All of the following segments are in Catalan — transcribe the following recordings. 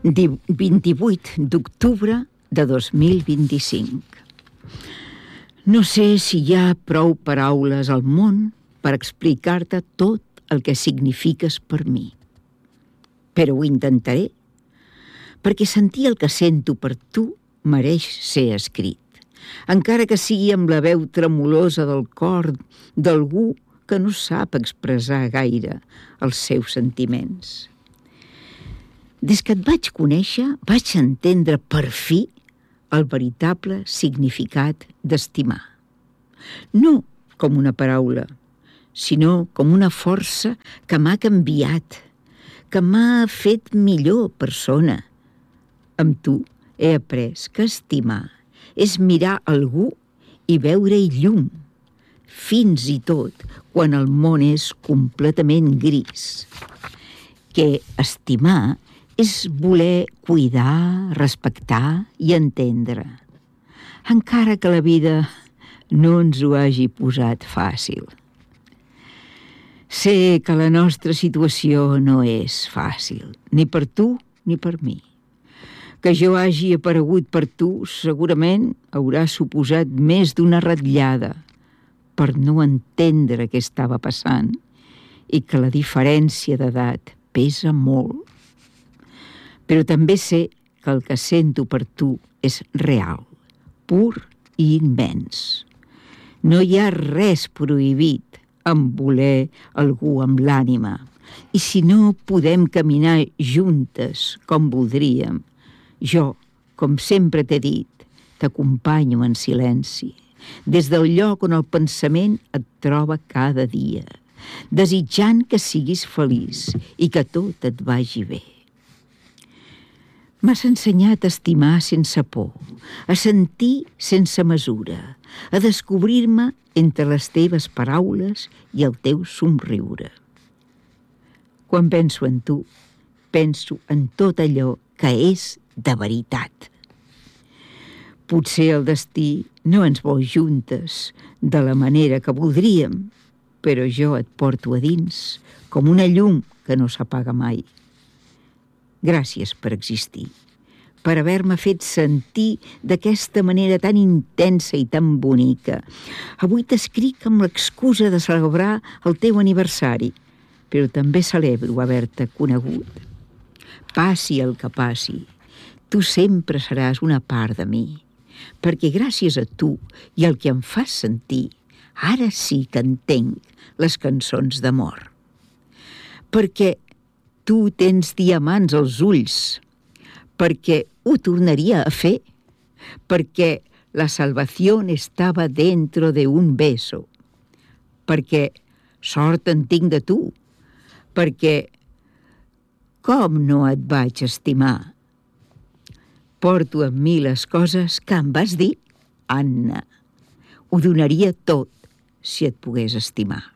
28 d'octubre de 2025. No sé si hi ha prou paraules al món per explicar-te tot el que signifiques per mi. Però ho intentaré, perquè sentir el que sento per tu mereix ser escrit, encara que sigui amb la veu tremolosa del cor d'algú que no sap expressar gaire els seus sentiments. Des que et vaig conèixer, vaig entendre per fi el veritable significat d'estimar. No com una paraula, sinó com una força que m'ha canviat, que m'ha fet millor persona. Amb tu he après que estimar és mirar algú i veure-hi llum, fins i tot quan el món és completament gris. Que estimar és voler cuidar, respectar i entendre, encara que la vida no ens ho hagi posat fàcil. Sé que la nostra situació no és fàcil, ni per tu ni per mi. Que jo hagi aparegut per tu segurament haurà suposat més d'una ratllada per no entendre què estava passant i que la diferència d'edat pesa molt. Però també sé que el que sento per tu és real, pur i immens. No hi ha res prohibit en voler algú amb l'ànima, i si no podem caminar juntes com voldríem, jo, com sempre t'he dit, t'acompanyo en silenci, des del lloc on el pensament et troba cada dia, desitjant que siguis feliç i que tot et vagi bé. M'has ensenyat a estimar sense por, a sentir sense mesura, a descobrir-me entre les teves paraules i el teu somriure. Quan penso en tu, penso en tot allò que és de veritat. Potser el destí no ens vol juntes de la manera que voldríem, però jo et porto a dins com una llum que no s'apaga mai. Gràcies per existir, per haver-me fet sentir d'aquesta manera tan intensa i tan bonica. Avui t'escric amb l'excusa de celebrar el teu aniversari, però també celebro haver-te conegut. Passi el que passi, tu sempre seràs una part de mi, perquè gràcies a tu i el que em fas sentir, ara sí que entenc les cançons d'amor. Perquè tu tens diamants als ulls, perquè ho tornaria a fer, perquè la salvació estava dentro de un beso, perquè sort en tinc de tu, perquè com no et vaig estimar? Porto amb mi les coses que em vas dir, Anna. Ho donaria tot si et pogués estimar.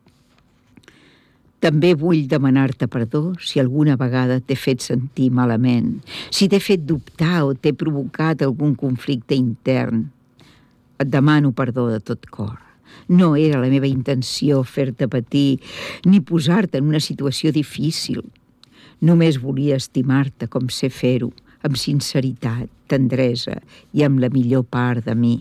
També vull demanar-te perdó si alguna vegada t'he fet sentir malament, si t'he fet dubtar o t'he provocat algun conflicte intern. Et demano perdó de tot cor. No era la meva intenció fer-te patir ni posar-te en una situació difícil. Només volia estimar-te com sé fer-ho, amb sinceritat, tendresa i amb la millor part de mi.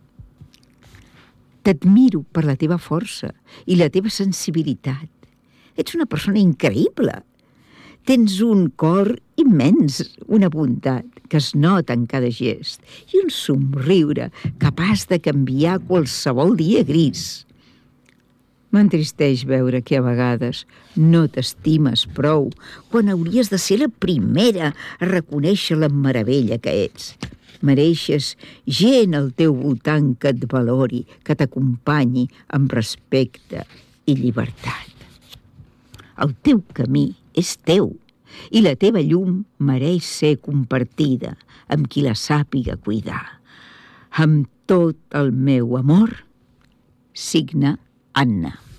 T'admiro per la teva força i la teva sensibilitat. Ets una persona increïble. Tens un cor immens, una bondat que es nota en cada gest i un somriure capaç de canviar qualsevol dia gris. M'entristeix veure que a vegades no t'estimes prou quan hauries de ser la primera a reconèixer la meravella que ets. Mereixes gent al teu voltant que et valori, que t'acompanyi amb respecte i llibertat. El teu camí és teu i la teva llum mereix ser compartida amb qui la sàpiga cuidar. Amb tot el meu amor, signa Anna.